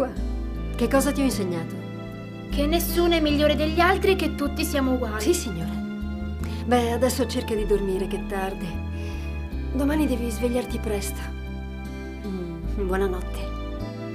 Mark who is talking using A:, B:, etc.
A: qua. Che cosa ti ho insegnato?
B: Che nessuno è migliore degli altri e che tutti siamo uguali.
A: Sì, signora. Beh, adesso cerca di dormire, che è tardi. Domani devi svegliarti presto. Buonanotte.